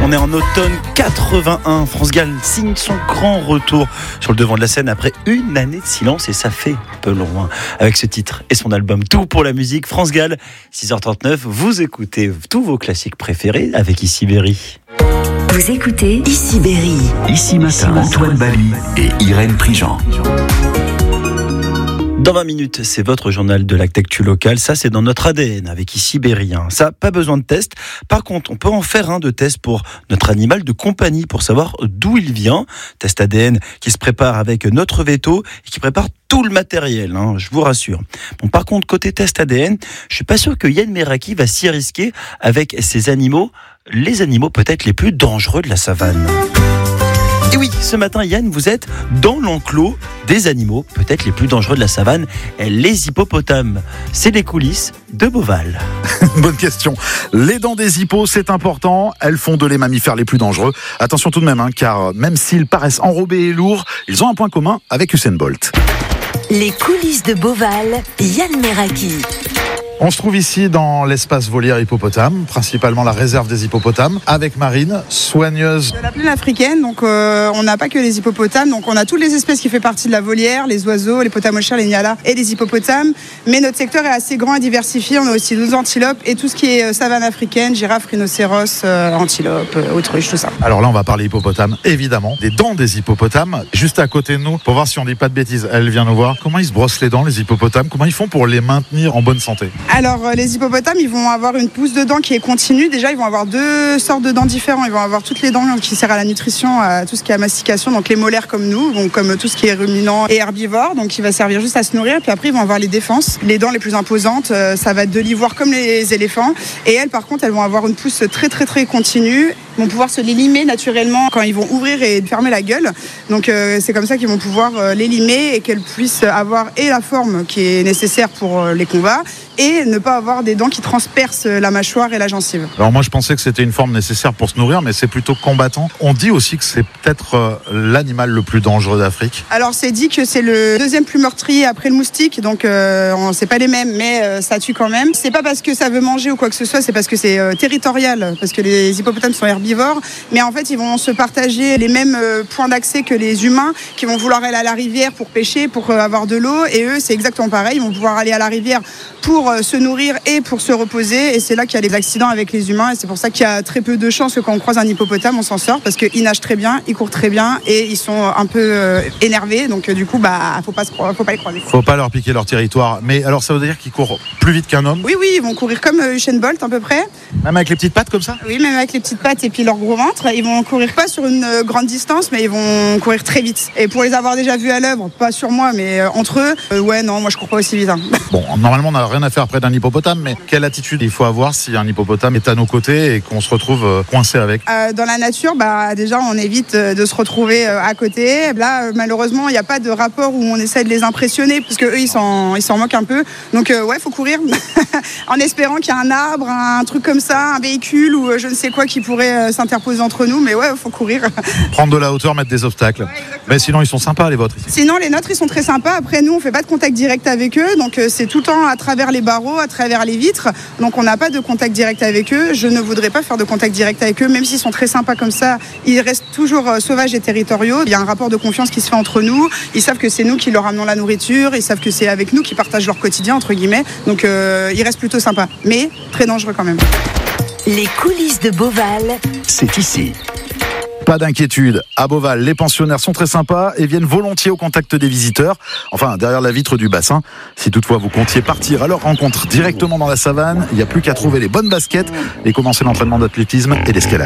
On est en automne 81. France Gall signe son grand retour sur le devant de la scène après une année de silence et ça fait un peu loin. Avec ce titre et son album Tout pour la musique, France Gall, 6h39, vous écoutez tous vos classiques préférés avec Ici Berry. Vous écoutez Ici Berry. Ici Matin, Antoine Bali et Irène Prigent. Dans 20 minutes, c'est votre journal de l'actu locale. Ça, c'est dans notre ADN avec Ici Berry. Ça, pas besoin de test. Par contre, on peut en faire un de test pour notre animal de compagnie pour savoir d'où il vient. Test ADN qui se prépare avec notre veto et qui prépare tout le matériel, je vous rassure. Bon, par contre, côté test ADN, je suis pas sûr que Yann Meraki va s'y risquer avec ses animaux, les animaux peut-être les plus dangereux de la savane. Et oui, ce matin, Yann, vous êtes dans l'enclos des animaux, peut-être les plus dangereux de la savane, les hippopotames. C'est les coulisses de Beauval. Bonne question. Les dents des hippos, c'est important. Elles font de les mammifères les plus dangereux. Attention tout de même, car même s'ils paraissent enrobés et lourds, ils ont un point commun avec Usain Bolt. Les coulisses de Beauval, Yann Meraki. On se trouve ici dans l'espace volière hippopotame, principalement la réserve des hippopotames, avec Marine, soigneuse. De la plaine africaine, donc on n'a pas que les hippopotames, donc on a toutes les espèces qui font partie de la volière, les oiseaux, les potamochères, les nyalas et les hippopotames. Mais notre secteur est assez grand et diversifié. On a aussi 12 antilopes et tout ce qui est savane africaine, girafes, rhinocéros, antilopes, autruches, tout ça. Alors là, on va parler hippopotame, évidemment, des dents des hippopotames, juste à côté de nous, pour voir si on dit pas de bêtises. Elle vient nous voir. Comment ils se brossent les dents, les hippopotames? Comment ils font pour les maintenir en bonne santé? Alors les hippopotames, ils vont avoir une pousse de dents qui est continue. Déjà, ils vont avoir deux sortes de dents différentes. Ils vont avoir toutes les dents qui servent à la nutrition, à tout ce qui est à mastication, donc les molaires comme nous, donc comme tout ce qui est ruminant et herbivore, donc qui va servir juste à se nourrir. Puis après, ils vont avoir les défenses. Les dents les plus imposantes, ça va être de l'ivoire comme les éléphants. Et elles, par contre, elles vont avoir une pousse très très très continue. Ils vont pouvoir se les limer naturellement quand ils vont ouvrir et fermer la gueule. Donc c'est comme ça qu'ils vont pouvoir les limer et qu'elles puissent avoir et la forme qui est nécessaire pour les combats et ne pas avoir des dents qui transpercent la mâchoire et la gencive. Alors moi je pensais que c'était une forme nécessaire pour se nourrir, mais c'est plutôt combattant. On dit aussi que c'est peut-être l'animal le plus dangereux d'Afrique. Alors c'est dit que c'est le deuxième plus meurtrier après le moustique, donc c'est pas les mêmes, mais ça tue quand même. C'est pas parce que ça veut manger ou quoi que ce soit, c'est parce que c'est territorial, parce que les hippopotames sont herbivores, mais en fait ils vont se partager les mêmes points d'accès que les humains, qui vont vouloir aller à la rivière pour pêcher, pour avoir de l'eau, et eux c'est exactement pareil, ils vont pouvoir aller à la rivière pour se nourrir et pour se reposer, et c'est là qu'il y a les accidents avec les humains, et c'est pour ça qu'il y a très peu de chances que quand on croise un hippopotame on s'en sort, parce qu'ils nagent très bien, ils courent très bien et ils sont un peu énervés, donc du coup faut pas les croiser. Faut pas leur piquer leur territoire, mais alors ça veut dire qu'ils courent plus vite qu'un homme? Oui, ils vont courir comme Usain Bolt à peu près. Même avec les petites pattes comme ça? Oui, même avec les petites pattes et puis leur gros ventre, ils vont courir pas sur une grande distance, mais ils vont courir très vite. Et pour les avoir déjà vus à l'œuvre, pas sur moi, mais entre eux, moi je cours pas aussi vite. Bon, normalement on n'a rien à faire près d'un hippopotame, mais quelle attitude il faut avoir si un hippopotame est à nos côtés et qu'on se retrouve coincé avec? Dans la nature, déjà on évite de se retrouver à côté. Là, malheureusement, il n'y a pas de rapport où on essaie de les impressionner, parce que eux ils s'en moquent un peu. Donc faut courir en espérant qu'il y a un arbre, un truc comme ça, un véhicule ou je ne sais quoi qui pourrait s'interposer entre nous, mais faut courir. Prendre de la hauteur, mettre des obstacles. Mais sinon ils sont sympas les vôtres ici. Sinon les nôtres ils sont très sympas. Après nous on fait pas de contact direct avec eux, donc c'est tout le temps à travers les barreaux, à travers les vitres, donc on n'a pas de contact direct avec eux. Je ne voudrais pas faire de contact direct avec eux, même s'ils sont très sympas comme ça, ils restent toujours sauvages et territoriaux. Il y a un rapport de confiance qui se fait entre nous, ils savent que c'est nous qui leur amenons la nourriture, ils savent que c'est avec nous qu'ils partagent leur quotidien entre guillemets, donc ils restent plutôt sympas, mais très dangereux quand même. Les coulisses de Beauval, c'est ici. Pas d'inquiétude, à Beauval, les pensionnaires sont très sympas et viennent volontiers au contact des visiteurs, enfin derrière la vitre du bassin. Si toutefois vous comptiez partir à leur rencontre directement dans la savane, il n'y a plus qu'à trouver les bonnes baskets et commencer l'entraînement d'athlétisme et d'escalade.